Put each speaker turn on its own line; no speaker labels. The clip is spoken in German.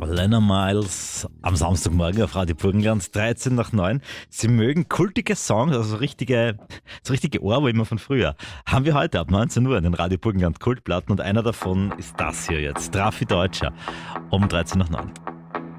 Lena Miles am Samstagmorgen auf Radio Burgenland, 13 nach 9. Sie mögen kultige Songs, also so richtige Ohrwürmer von früher. Haben wir heute ab 19 Uhr in den Radio Burgenland Kultplatten und einer davon ist das hier jetzt, Raffi Deutscher um 13 nach 9.